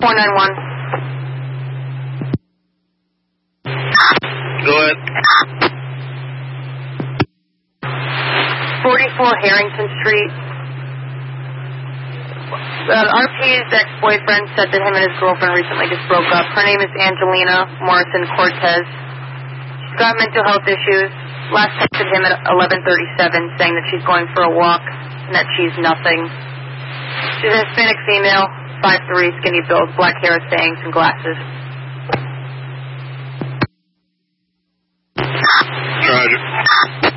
491. Go ahead. 44 Harrington Street. RP's ex-boyfriend said that him and his girlfriend recently just broke up. Her name is Angelina Morrison Cortez. She's got mental health issues. Last texted him at 11:37 saying that she's going for a walk and that she's nothing. She's a Hispanic female, 5'3", skinny build, black hair, bangs, and glasses. Roger.